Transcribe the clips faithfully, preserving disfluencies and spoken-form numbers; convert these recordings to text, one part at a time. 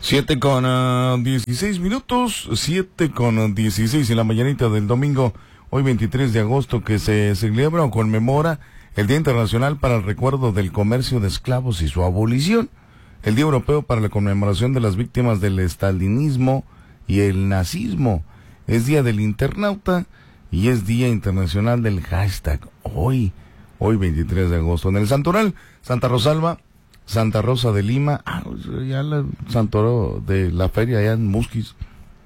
Siete con uh, dieciséis minutos, siete con uh, dieciséis en la mañanita del domingo, hoy veintitrés de agosto, que se celebra o conmemora el Día Internacional para el Recuerdo del Comercio de Esclavos y su abolición, el Día Europeo para la conmemoración de las víctimas del estalinismo y el nazismo, es Día del Internauta y es Día Internacional del Hashtag, hoy, hoy veintitrés de agosto. En el Santoral, Santa Rosalba, Santa Rosa de Lima, ah, ya la Santoro de la feria allá en Musquis,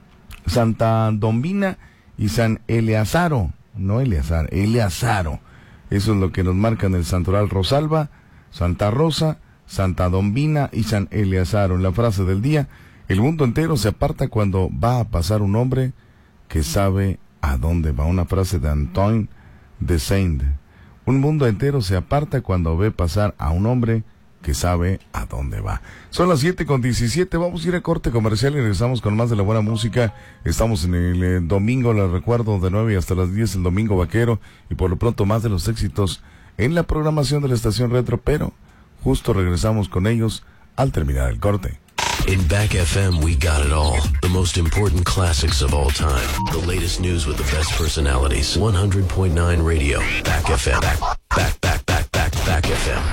Santa Dombina y San Eleazaro, no Eleazar, Eleazaro, eso es lo que nos marcan el Santoral. Rosalba, Santa Rosa, Santa Dombina y San Eleazaro. En la frase del día, el mundo entero se aparta cuando va a pasar un hombre que sabe a dónde va. Una frase de Antoine de Saint. Un mundo entero se aparta cuando ve pasar a un hombre que sabe a dónde va. Son las siete con diecisiete, vamos a ir a corte comercial y regresamos con más de la buena música. Estamos en el eh, domingo, les recuerdo, de nueve hasta las diez, el domingo vaquero, y por lo pronto más de los éxitos en la programación de la estación retro, pero justo regresamos con ellos al terminar el corte. In Back F M, we got it all. The most important classics of all time. The latest news with the best personalities. one hundred point nine Radio. Back F M. Back, back, back, back, back, Back F M.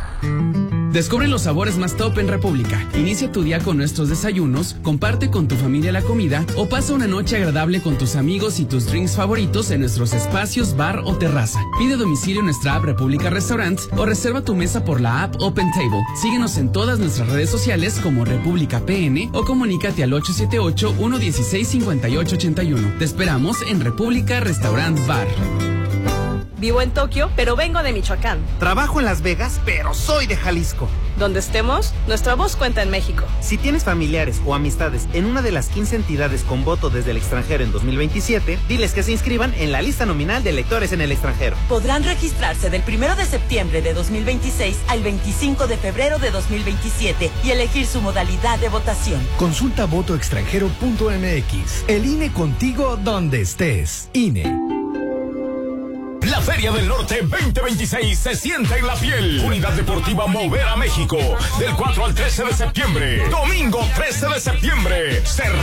Descubre los sabores más top en República. Inicia tu día con nuestros desayunos, comparte con tu familia la comida o pasa una noche agradable con tus amigos y tus drinks favoritos en nuestros espacios bar o terraza. Pide domicilio en nuestra app República Restaurants o reserva tu mesa por la app Open Table. Síguenos en todas nuestras redes sociales como República P N o comunícate al ocho siete ocho, uno uno seis, cinco ocho ocho uno. Te esperamos en República Restaurant Bar. Vivo en Tokio, pero vengo de Michoacán. Trabajo en Las Vegas, pero soy de Jalisco. Donde estemos, nuestra voz cuenta en México. Si tienes familiares o amistades en una de las quince entidades con voto desde el extranjero en dos mil veintisiete, diles que se inscriban en la lista nominal de electores en el extranjero. Podrán registrarse del primero de septiembre de dos mil veintiséis al veinticinco de febrero de dos mil veintisiete y elegir su modalidad de votación. Consulta voto extranjero punto m x. El I N E contigo donde estés. I N E. La Feria del Norte veinte veintiséis se siente en la piel. Unidad Deportiva Mover a México. Del cuatro al trece de septiembre. Domingo trece de septiembre. Cerrado